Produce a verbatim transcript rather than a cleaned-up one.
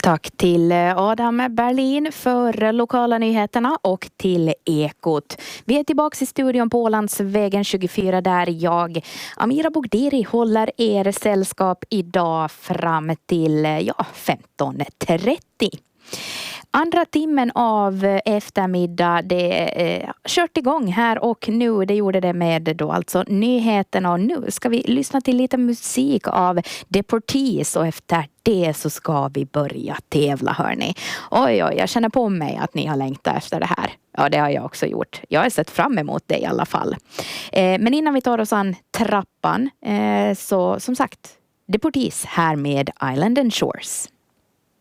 Tack till Adam Berlin för lokala nyheterna och till Ekot. Vi är tillbaka i studion på Ålandsvägen tjugofyra där jag, Amira Bogdiri, håller er sällskap idag fram till ja, femton trettio. Andra timmen av eftermiddag, det är kört igång här och nu, det gjorde det med då alltså nyheterna, och nu ska vi lyssna till lite musik av Deportees och efter det så ska vi börja tävla, hörni. Oj, oj, jag känner på mig att ni har längtat efter det här. Ja, det har jag också gjort. Jag har sett fram emot det i alla fall. Eh, men innan vi tar oss an trappan, eh, så som sagt, Deportees här med Island and Shores.